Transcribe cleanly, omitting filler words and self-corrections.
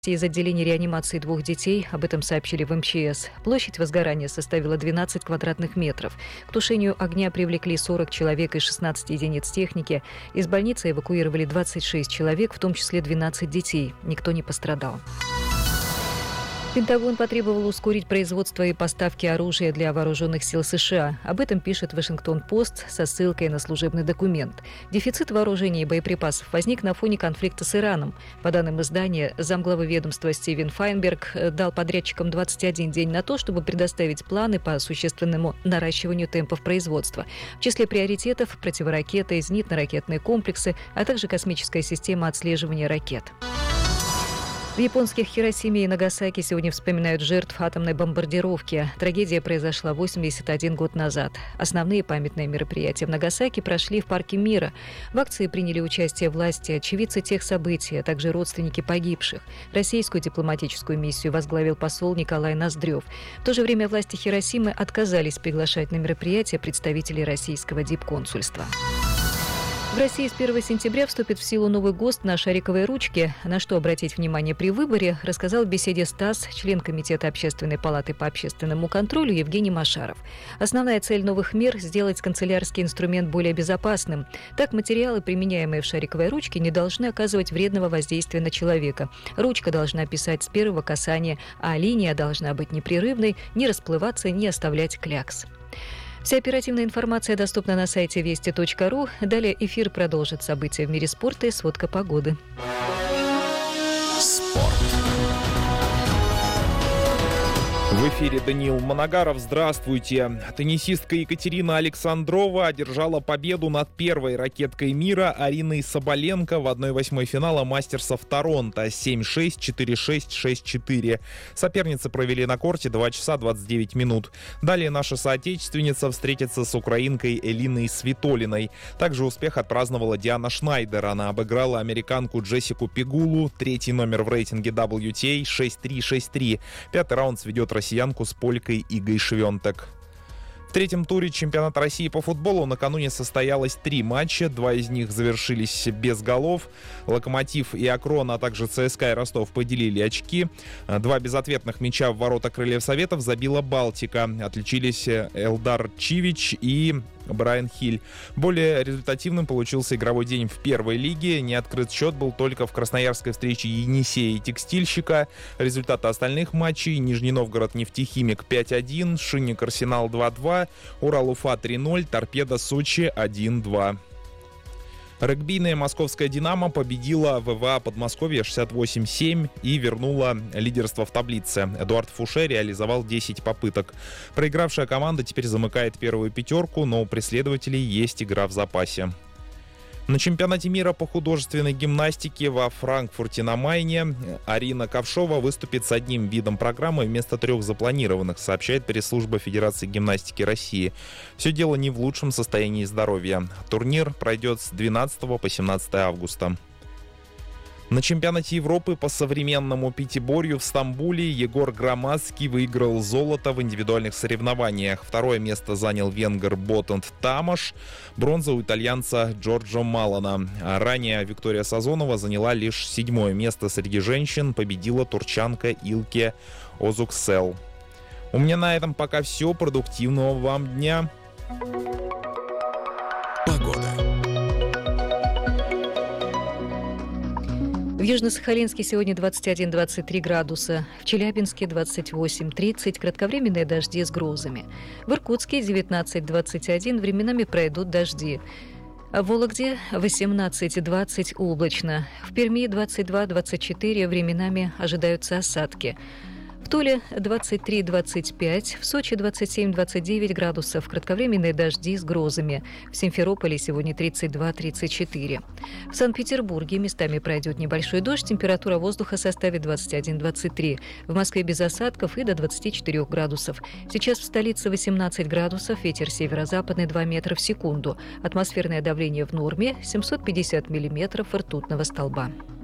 Из отделения реанимации 2 детей, об этом сообщили в МЧС. Площадь возгорания составила 12 квадратных метров. К тушению огня привлекли 40 человек и 16 единиц техники. Из больницы эвакуировали 26 человек, в том числе 12 детей. Никто не пострадал. Пентагон потребовал ускорить производство и поставки оружия для вооруженных сил США. Об этом пишет Вашингтон-Пост со ссылкой на служебный документ. Дефицит вооружений и боеприпасов возник на фоне конфликта с Ираном. По данным издания, замглавы ведомства Стивен Файнберг дал подрядчикам 21 день на то, чтобы предоставить планы по существенному наращиванию темпов производства. В числе приоритетов – противоракеты, зенитно-ракетные комплексы, а также космическая система отслеживания ракет. В японских Хиросиме и Нагасаки сегодня вспоминают жертв атомной бомбардировки. Трагедия произошла 81 год назад. Основные памятные мероприятия в Нагасаки прошли в Парке мира. В акции приняли участие власти, очевидцы тех событий, а также родственники погибших. Российскую дипломатическую миссию возглавил посол Николай Ноздрев. В то же время власти Хиросимы отказались приглашать на мероприятие представителей российского дипконсульства. В России с 1 сентября вступит в силу новый ГОСТ на шариковой ручке. На что обратить внимание при выборе, рассказал в беседе с ТАСС член Комитета Общественной палаты по общественному контролю Евгений Машаров. Основная цель новых мер – сделать канцелярский инструмент более безопасным. Так, материалы, применяемые в шариковой ручке, не должны оказывать вредного воздействия на человека. Ручка должна писать с первого касания, а линия должна быть непрерывной, не расплываться, не оставлять клякс. Вся оперативная информация доступна на сайте вести.ру. Далее эфир продолжит события в мире спорта и сводка погоды. Спорт. В эфире Даниил Моногаров. Здравствуйте. Теннисистка Екатерина Александрова одержала победу над первой ракеткой мира Ариной Соболенко в 1/8 финала мастерсов Торонто 7-6, 4-6, 6-4. Соперницы провели на корте 2 часа 29 минут. Далее наша соотечественница встретится с украинкой Элиной Свитолиной. Также успех отпраздновала Диана Шнайдер. Она обыграла американку Джессику Пегулу, 3-й номер в рейтинге WTA, 6-3, 6-3. Пятый раунд сведет россиянку с полькой Игой Швентек. В третьем туре чемпионата России по футболу накануне состоялось 3 матча. 2 из них завершились без голов. Локомотив и Акрон, а также ЦСКА и Ростов поделили очки. 2 безответных мяча в ворота Крыльев Советов забила Балтика. Отличились Элдар Чивич и Брайан Хиль. Более результативным получился игровой день в первой лиге. Не открыт счет был только в красноярской встрече Енисея и Текстильщика. Результаты остальных матчей: Нижний Новгород Нефтехимик 5-1, Шинник Арсенал 2-2, Урал Уфа 3-0, Торпедо Сочи 1-2. Регбийная московская «Динамо» победила ВВА Подмосковье 68-7 и вернула лидерство в таблице. Эдуард Фуше реализовал 10 попыток. Проигравшая команда теперь замыкает первую пятерку, но у преследователей есть игра в запасе. На чемпионате мира по художественной гимнастике во Франкфурте на Майне Арина Ковшова выступит с одним видом программы вместо 3 запланированных, сообщает пресс-служба Федерации гимнастики России. Все дело не в лучшем состоянии здоровья. Турнир пройдет с 12 по 17 августа. На чемпионате Европы по современному пятиборью в Стамбуле Егор Громадский выиграл золото в индивидуальных соревнованиях. Второе место занял венгр Ботанд Тамаш, бронза у итальянца Джорджо Малана. А ранее Виктория Сазонова заняла лишь 7-е место среди женщин, победила турчанка Илке Озуксел. У меня на этом пока все. Продуктивного вам дня. Погода. В Южно-Сахалинске сегодня 21-23 градуса, в Челябинске 28-30, кратковременные дожди с грозами. В Иркутске 19-21, временами пройдут дожди. В Вологде 18-20 облачно, в Перми 22-24, временами ожидаются осадки. В Туле 23-25, в Сочи 27-29 градусов, кратковременные дожди с грозами. В Симферополе сегодня 32-34. В Санкт-Петербурге местами пройдет небольшой дождь, температура воздуха составит 21-23. В Москве без осадков и до 24 градусов. Сейчас в столице 18 градусов, ветер северо-западный 2 метра в секунду. Атмосферное давление в норме 750 миллиметров ртутного столба.